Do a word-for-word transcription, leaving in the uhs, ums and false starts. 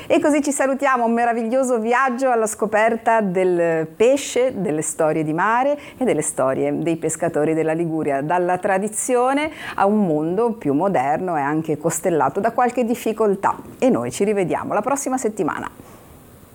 E così ci salutiamo, un meraviglioso viaggio alla scoperta del pesce, delle storie di mare e delle storie dei pescatori della Liguria, dalla tradizione a un mondo più moderno e anche costellato da qualche difficoltà. E noi ci rivediamo la prossima settimana.